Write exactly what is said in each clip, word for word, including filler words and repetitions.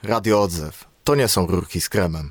Radio Odzew. To nie są rurki z kremem.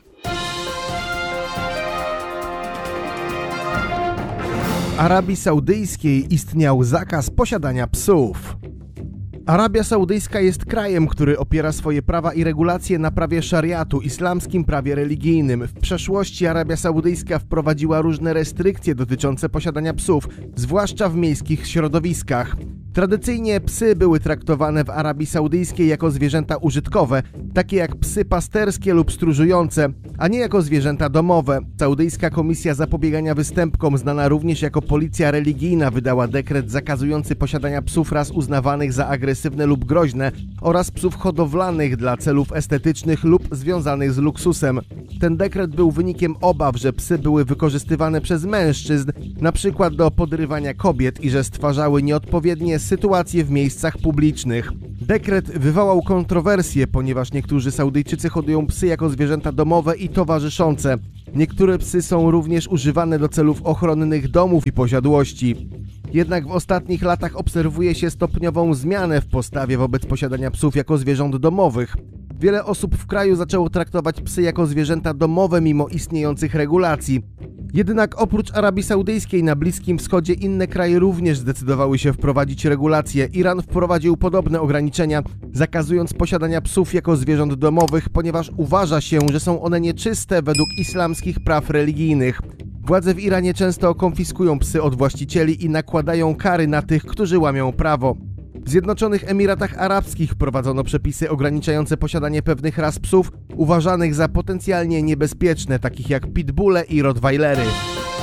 W Arabii Saudyjskiej istniał zakaz posiadania psów. Arabia Saudyjska jest krajem, który opiera swoje prawa i regulacje na prawie szariatu, islamskim prawie religijnym. W przeszłości Arabia Saudyjska wprowadziła różne restrykcje dotyczące posiadania psów, zwłaszcza w miejskich środowiskach. Tradycyjnie psy były traktowane w Arabii Saudyjskiej jako zwierzęta użytkowe, takie jak psy pasterskie lub stróżujące, a nie jako zwierzęta domowe. Saudyjska Komisja Zapobiegania Występkom, znana również jako Policja Religijna, wydała dekret zakazujący posiadania psów ras uznawanych za agresywne lub groźne oraz psów hodowlanych dla celów estetycznych lub związanych z luksusem. Ten dekret był wynikiem obaw, że psy były wykorzystywane przez mężczyzn, na przykład do podrywania kobiet i że stwarzały nieodpowiednie sytuacje w miejscach publicznych. Dekret wywołał kontrowersje, ponieważ niektórzy Saudyjczycy hodują psy jako zwierzęta domowe i towarzyszące. Niektóre psy są również używane do celów ochronnych domów i posiadłości. Jednak w ostatnich latach obserwuje się stopniową zmianę w postawie wobec posiadania psów jako zwierząt domowych. Wiele osób w kraju zaczęło traktować psy jako zwierzęta domowe mimo istniejących regulacji. Jednak oprócz Arabii Saudyjskiej na Bliskim Wschodzie inne kraje również zdecydowały się wprowadzić regulacje. Iran wprowadził podobne ograniczenia, zakazując posiadania psów jako zwierząt domowych, ponieważ uważa się, że są one nieczyste według islamskich praw religijnych. Władze w Iranie często konfiskują psy od właścicieli i nakładają kary na tych, którzy łamią prawo. W Zjednoczonych Emiratach Arabskich wprowadzono przepisy ograniczające posiadanie pewnych ras psów uważanych za potencjalnie niebezpieczne, takich jak pitbulle i rottweilery.